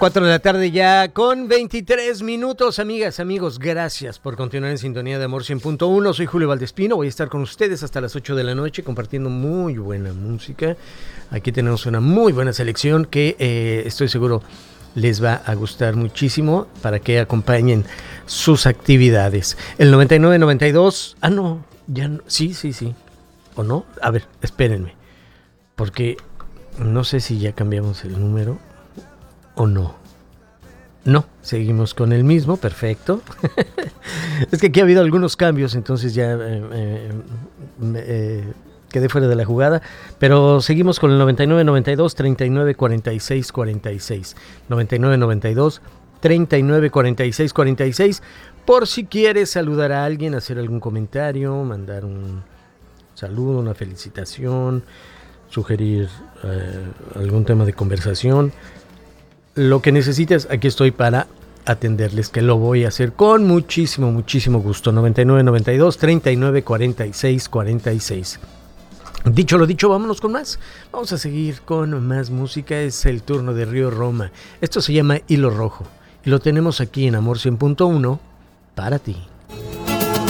4 de la tarde ya con 23 minutos, amigas, amigos, gracias por continuar en sintonía de Amor 100.1. Soy Julio Valdespino, voy a estar con ustedes hasta las 8 de la noche compartiendo muy buena música. Aquí tenemos una muy buena selección que estoy seguro les va a gustar muchísimo para que acompañen sus actividades. El 9992, no, ya no, sí, o no, a ver, espérenme, porque no sé si ya cambiamos el número o no. No, seguimos con el mismo, perfecto. Es que aquí ha habido algunos cambios, entonces ya quedé fuera de la jugada, pero seguimos con el 9992 39 46 46. 9992 39 46 46. Por si quieres saludar a alguien, hacer algún comentario, mandar un saludo, una felicitación, sugerir algún tema de conversación. Lo que necesites, aquí estoy para atenderles, que lo voy a hacer con muchísimo gusto. 9992 39 46 46. Dicho lo dicho, vámonos con más. Vamos a seguir con más música. Es el turno de Río Roma. Esto se llama Hilo Rojo y lo tenemos aquí en Amor 100.1 para ti.